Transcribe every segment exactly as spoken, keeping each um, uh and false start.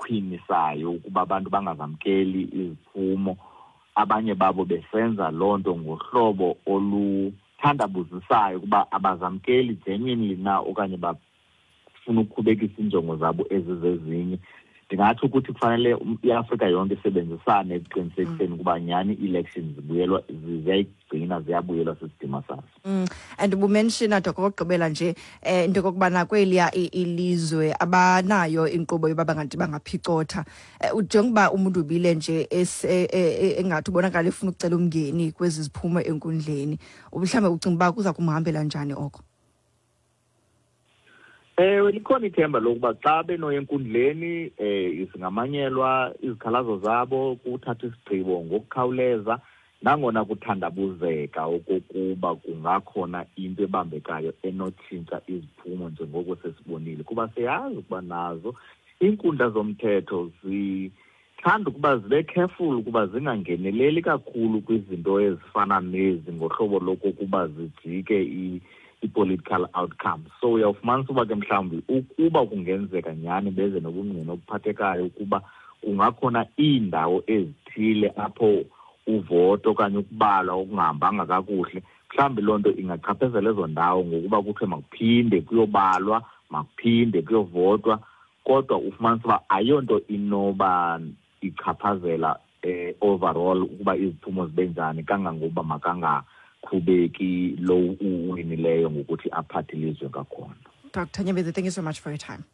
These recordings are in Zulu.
ngokuqhinisayo ukuba abantu bangazamkeli iziphumo, abanye babo besenza lonto ngohlobo oluthandabuzisayo ukuba abazamkeli genuinely na okanye bafuna ukuqhubekisa injongo zabo ezizezinye. Ndingathi ukuthi kufanele iAfrika yonke isebenzisane ekuqinisekiseni ukuba nyani elections zibuyelwa ziyayigcina ziyabuyelwa sisidima sazo. Mm. And ubumenshina dokokugqibela nje eh into kokubana kweliya ilizwe abanayo inkqubo yoba bangathi bangaphicotha. Ujonga umuntu ubile nje engathi ubonakala efuna ukucela umngeni kwezi ziphumo enkundleni. Ubhlamba ucinga uba kuza kumhambela njani oko? Eh likhona ithemba lokuba xa benoya enkundleni eh singamanyelwa izikhalazo zabo kuthatha isigqibo ngokukhawuleza nangona kuthandabuzeka okokuba kungakhona into ebambekayo enotshintsha iziphumo njengoko sesibonile kuba siyazi ukuba nazo inkundla zomthetho zithanda ukuba zibe careful ukuba zingangeneleli kakhulu kwizinto ezifana nezi ngohlobo lokokuba zijike i i-political outcome. So uyawufumanisa uba ke mhlawumbi ukuba kungenzeka nyani beze nobungqina obuphathekayo ukuba kungakhona iindawo ezithile apho uvoto okanye ukubalwa okungahambanga kakuhle, mhlawumbi loo nto ingachaphazela ezo ndawo ngokuba kuthiwe makuphinde kuyobalwa, makuphinde kuyovotwa, kodwa ufumanisa uba ayonto inoba ichaphazela eh, overall ukuba iziphumo zibe njani kangangokuba makanga kubeki lo uwinileyo ngokuthi aphathe ilizwe ngakhona. Doctor Nyembezi, thank you so much for your time.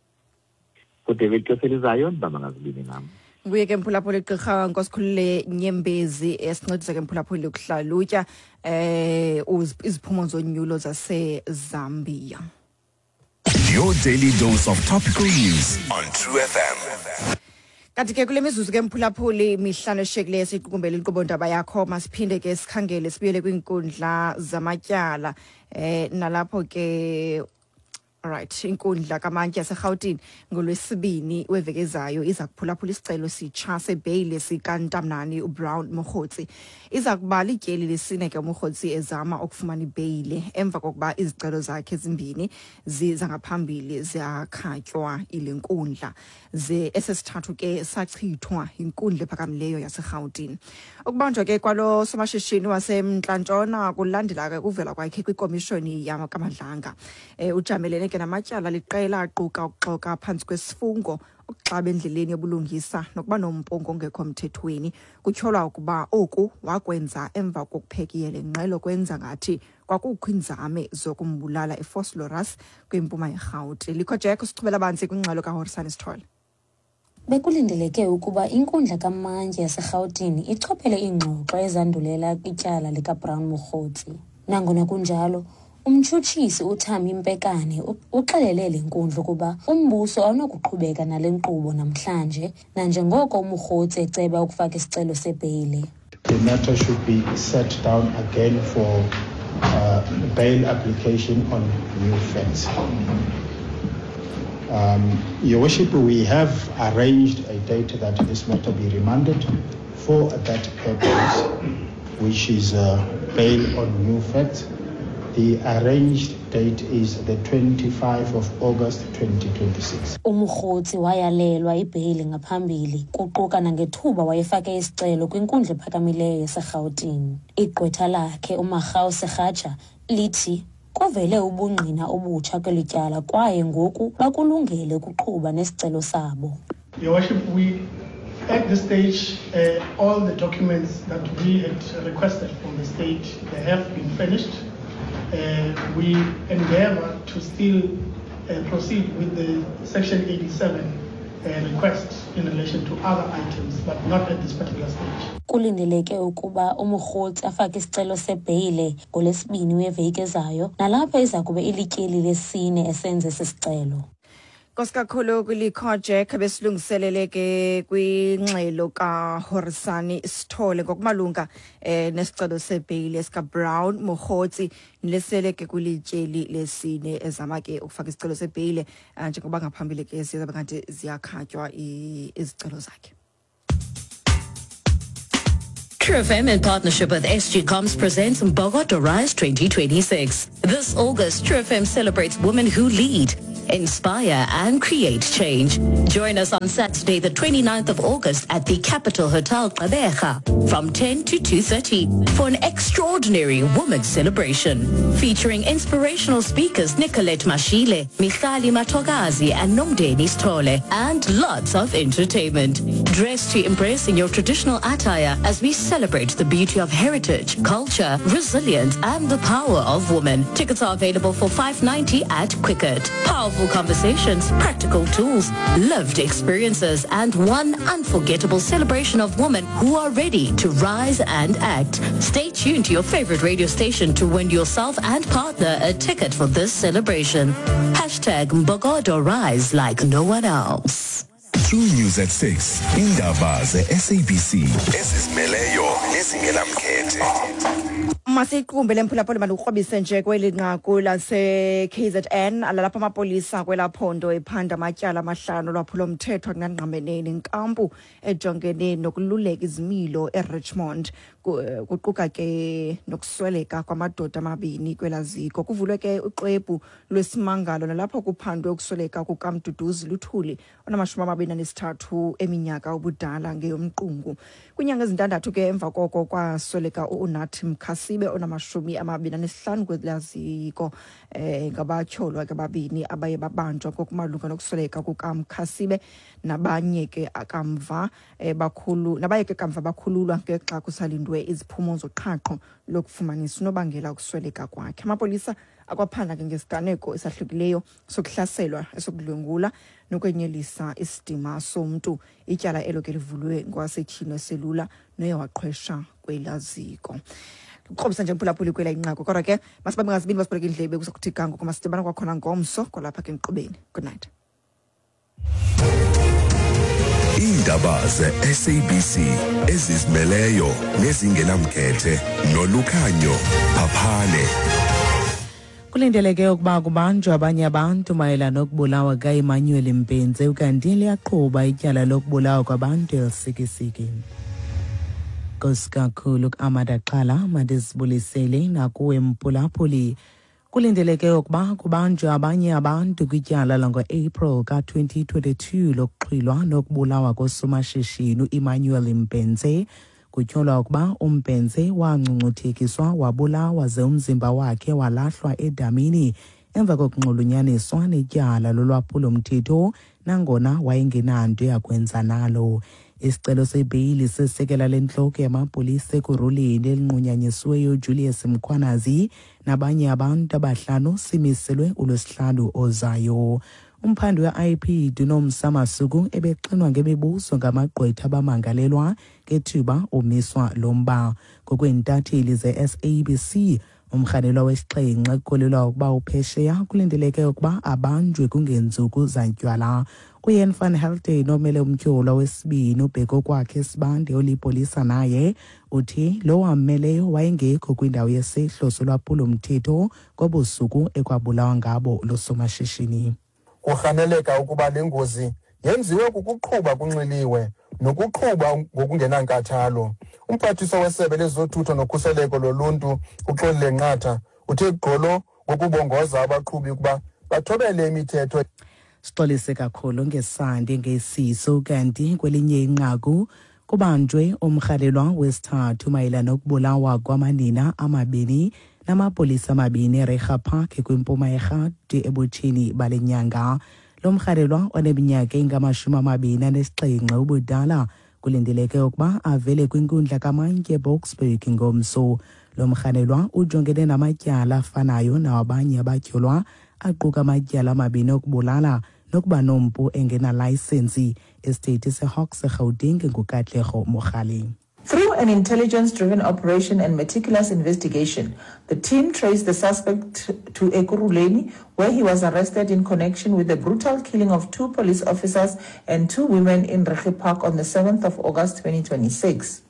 David Keselizayo baba ngazibini nami. Nguye ke mphulaphuli gqirha Nkosikhulule Nyembezi esincedisa ke mphulaphuli ukuhlalutya eh iziphumo zonyulo zase Zambia. Your daily dose of topical news on True F M. Kanti ke kule mizuzu ke mphulaphuli mihlanu eshekileyo siqukumbela inkqubo ndaba yakho masiphinde ke sikhangele sibuyele kwinkundla zamatyala eh nalapho ke Alright, inkundla kamantya yaseGauteng ngolwesibini wevekezayo iza kuphulaphula isicelo sitsha sebail sikaNtamnani uBrown Mokhotsi. Iza kuba lityeli lesine ke Mokhotsi ezama ukufumana ibail emva kokuba izicelo zakhe ezimbini ziza ngaphambili ziyakhatywa ile nkundla. Ze esesithathu ke sachithwa inkundla ephakamileyo yaseGauteng. Ukubanjwa ke kwalo somashishini waseMntla-Ntshona kulandela ke kuvela kwakhe kwikomishoni yamamadlanga. Eh ujamelene ke namatyala liqela aquka ukuxoka phansi kwesifungo ukuxaba endleleni yobulungisa nokuba nompongo ongekho mthethweni kutyholwa ukuba oku wakwenza emva kokuphekiyele ngqelo kwenza ngathi kwakukho inzame zokumbulala eFosloras kwimpuma yeGauteng. Likho Jack sichubela banzi kwingxelo kaHorisani Sithole. Bekulindeleke ukuba inkundla kamantya yaseGauteng ichophele ingxoxo ezandulela ityala likaBrown Mokhotsi. Nangona kunjalo umtshutshisi uThami Mpekane uxelele lenkundla ukuba umbuso awunokuqhubeka nale nkqubo namhlanje nanjengoko uMokhotsi eceba ukufaka isicelo sebail. The matter should be set down again for uh, bail application on new facts. Um, Your Worship, we have arranged a date that this matter be remanded for that purpose, which is uh, bail on new facts. The arranged date is the twenty-fifth of August twenty twenty-six. uMokhotsi wayalelwa ibail ngaphambili kuquka nangethuba wayefake isicelo kwinkundla ephakamileyo yaseGauteng. Igqwetha lakhe uMagao Segaja lithi kuvele ubungqina obutsha kwelityala kwaye ngoku bakulungele ukuqhuba nesicelo sabo. Your Worship, we at this stage uh, all the documents that we had requested from the state, they have been finished. Uh, we endeavor to still uh, proceed with the Section eighty-seven uh, request in relation to other items, but not at this particular stage. Kulindeleke ukuba uMokhotsi afake isicelo sebail ngolesibini weveki ezayo nalapho iza kube ilityeli lesine esenze isicelo. Koskakhulu kwilikho Jack besilungiselele ke kwingxelo kaHorisani Sithole ngokumalunga eh nesicelo sebail esika Brown Mokhotsi lesele ke kwilityeli lesine ezama ke ukufaka isicelo sebail njengoba ngaphambili ke siyabe kanti ziyakhatywa izicelo zakhe. True F M in partnership with S G Coms presents Bogota Rise twenty twenty-six. This August, True F M celebrates women who lead. inspire and create change. Join us on Saturday, the twenty-ninth of August at the Capital Hotel Gqeberha from ten to two thirty for an extraordinary women's celebration featuring inspirational speakers Nicolette Mashile, Michali Matogazi and Nomdeni Stole, and lots of entertainment. Dress to impress in your traditional attire as we celebrate the beauty of heritage, culture, resilience and the power of women. Tickets are available for five ninety at Quicket. Powerful conversations, practical tools, lived experiences and one unforgettable celebration of women who are ready to rise and act. Stay tuned to your favorite radio station to win yourself and partner a ticket for this celebration. Hashtag Mbogodo Rise like no one else. True News at six. Indaba ze-S A B C. Ezizimeleyo nezingenamkhethe. Masiqumbe lemphulaphula malukrobise nje kweli nqaku lase K Z N alalapha amapolisa kwelaphondo ephanda amatyala amahlanu lwaphulo mthetho kunqanqameneni inkampu ejongene nokululeka izimilo eRichmond kuquka ke nokusweleka kwamadoda amabini kwelaziko. Kuvulwe ke uxwebhu lwesimangalo nalapho kuphandwe ukusweleka kukaMduduzi Luthuli onamashumi amabini anesithathu eminyaka ubudala ngeyomqungu. Kwinyanga ezintandathu ke emva koko kwasweleka uNathi Mkhasibe onamashumi amabini anesihlanu kwelaziko eh ngabatyholwa ke babini abaye babanjwa kokumalunga nokusweleka kukaMkhasibe nabanye ke akamva eh bakhulu nabaye ke kamva bakhululwa ngexa kusalindwe iziphumo zoqhaqho lokufumanisa unobangela ukusweleka kwakhe. Amapolisa akwaphanda ke ngesiganeko esahlukileyo sokuhlaselwa esokudlwengula nokwenyelisa isidima somntu. Ityala elo ke livulwe ngwasetyhini eselula noye waqhwesha kwelaziko. Uqhobisa nje mphulaphuli kwela inqaku kodwa ke masibabe ngazibini basibuleka indlebe kusakuthi kango kumasidibana kwakhona ngomso kwalapha ke Emqubeni. Good night. Indaba ze-S A B C ezizimeleyo nezingenamkhethe nolukhanyo Phaphane. Kulindeleke ukuba kubanjwe abanye abantu mayelana nokubulawa ka-Emmanuel Mpenze ukanti liyaqhuba ityala lokubulawa kwabantu elisikisiki. Nkosi kakhulu ku-Amada Xala mandizibulisele nakuwe mphulaphuli. Kulindeleke ukuba kubanjwe abanye abantu kwityala lango-April ka twenty twenty-two lokuxhwilwa nokubulawa kosomashishini u-Emmanuel Mpenze. Kutyholwa ukuba uMpenze wancungcuthekiswa wabulawa ze umzimba wakhe walahlwa edamini emva kokunxulunyaniswa netyala lolwaphulo mthetho nangona wayengenanto yakwenza nalo. Isicelo sebeyili sesekela lentloko yamapolisa ekuruleni elinqunyanyisiweyo Julius Mkhwanazi nabanye abantu abahlanu simiselwe uLwesihlanu ozayo. Umphandi we-I P Dunomsa Masuku ebexinwa ngemibuzo ngamagqwetha abamangalelwa kethuba umiswa lomba. Ngokwentatheli ze-S A B C umrhanelwa wesixhenxe kukholelwa ukuba uphesheya kulindeleke ukuba abanjwe kungenzuku zantywala. Uyen van Helden omele umtyholwa wesibini ubheko kwakhe esibande olipolisa naye uthi lo wammeleyo wayengekho kwindawo yesehlo solwaphulo mthetho ngobusuku ekwabulawa ngabo losomashishini. Kurhaneleka ukuba le ngozi yenziwe kukuqhuba kunxiliwe nokuqhuba ngokungenankathalo. Umphathiswa wesebe lezothutho nokhuseleko loluntu uXolile Nqatha uthe gqolo ngokubongoza abaqhubi ukuba bathobele imithetho. Sixolise kakhulu ngesandi ngesiso kanti kwelinye inqaku kubanjwe umrhalelwa wesithathu mayelana nokubulawa kwamanina amabini namapolisa amabini eRecha Park kwimpuma yerhadi ebutsheni balenyanga. Lo mrhalelwa oneminyaka engamashumi amabini anesixhenxe ubudala kulindeleke ukuba avele kwinkundla kamantye Boksburg ngomso. Lo mrhalelwa ujongene namatyala afanayo nawabanye abatyholwa aquka amatyala amabini okubulala nokuba nompu engena-layisensi. Estate seHawks eGauteng nguKatlego Mogale. Through an intelligence-driven operation and meticulous investigation, the team traced the suspect to Ekurhuleni, where he was arrested in connection with the brutal killing of two police officers and two women in Recha Park on the seventh of August twenty twenty-six.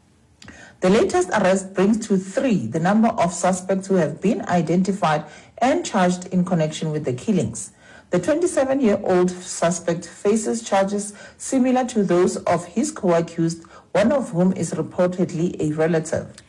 The latest arrest brings to three the number of suspects who have been identified and charged in connection with the killings. The twenty-seven-year-old suspect faces charges similar to those of his co-accused, one of whom is reportedly a relative.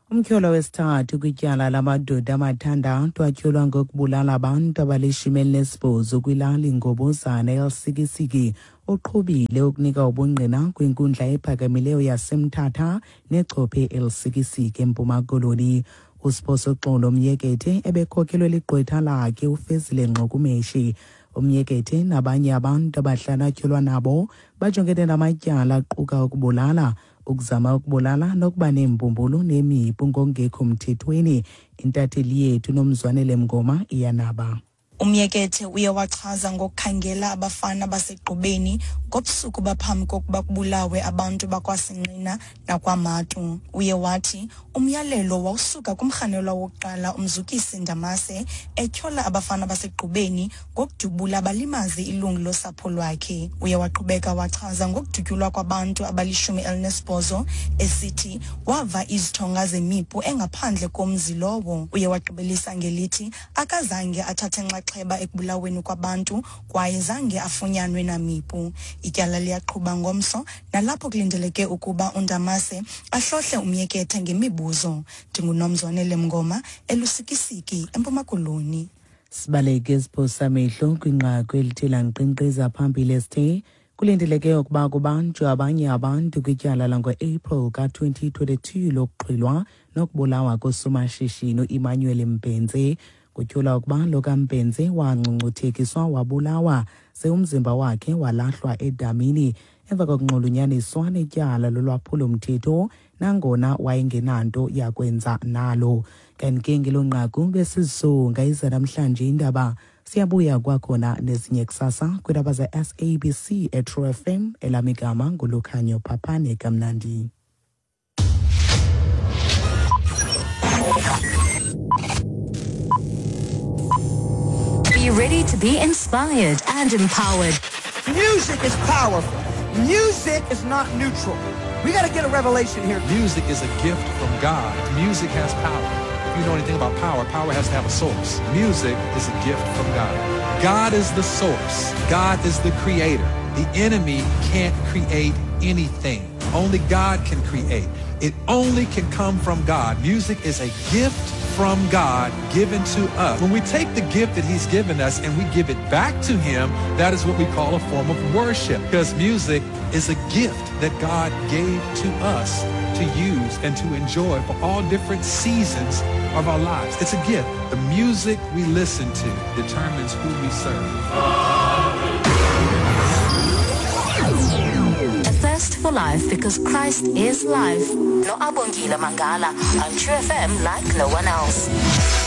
Umtyholo wesithathu kwityala lamadoda amathandathu atyholwa ngokubulala abantu abalishumi elinesibhozo kwilali Ngobozana eLsikisiki uqhubile ukunika ubungqina kwinkundla ephakamileyo yaseMthatha nechophe eLsikisiki eMpuma Koloni. Usiphoso Xolo Myekethe ebekhokelwe ligqwetha lakhe uFezile Ngxokumeshi. Umyekethe nabanye abantu abahlala nabo bajongene namatyala aquka ukubulala, ukuzama ukubulala nokuba neembumbulu nemipu ngongekho mthethweni. Intatheli yethu Nomzwanele Mngoma iyanaba. Umyekethe uye wachaza ngokukhangela abafana baseGqubeni ngobusuku baphambi kokuba kubulawe abantu bakwaSinqina nakwaMatu. Uye wathi umyalelo wawusuka kumrhanelwa wokuqala umzukisi Ndamase etyhola abafana baseGqubeni ngokudubula balimaze ilungu losapho lwakhe. Uye waqhubeka wachaza ngokudutyulwa kwabantu abalishumi elinesibhozo esithi wava izithonga zemipu engaphandle komzi lowo. Uye wagqibelisa ngelithi akazange athathe xeba ekubulaweni kwabantu kwaye zange afunyanwe namipu. Ityala liyaqhuba ngomso nalapho kulindeleke ukuba uNdamase ahlohle umyekethe ngemibuzo. NdinguNomzwanele Mngoma eLusikisiki eMpuma Koloni. Sibaleke siphosa amehlo kwinqaku elithela nkqenkqeza phambili sithe kulindeleke ukuba kubanjwe abanye abantu kwityala lango-April ka twenty twenty-two lokuxhilwa nokubulawa kosomashishini Emmanuel Mpenze. Kutyholwa ukuba lo kaMpenze wangcungcuthekiswa wabulawa seumzimba wakhe walahlwa edamini emva kokunxulunyaniswa netyala lolwaphulo mthetho nangona wayengenanto yakwenza nalo. Kanti ngelo nqaku besizisonga iza namhlanje indaba siyabuya kwakhona nezinye kusasa kwindaba ze-S A B C eTrue F M elamigama nguLukhanyo Phaphane kamnandi. Be ready to be inspired and empowered. Music is powerful. Music is not neutral. We got to get a revelation here. Music is a gift from God. Music has power. If you know anything about power, power has to have a source. Music is a gift from God. God is the source. God is the creator. The enemy can't create anything. Only God can create. It only can come from God. Music is a gift from God given to us. When we take the gift that he's given us and we give it back to him, that is what we call a form of worship. Because music is a gift that God gave to us to use and to enjoy for all different seasons of our lives. It's a gift. The music we listen to determines who we serve. Thirst for life because Christ is life. No Abongila Mangala on True F M like no one else.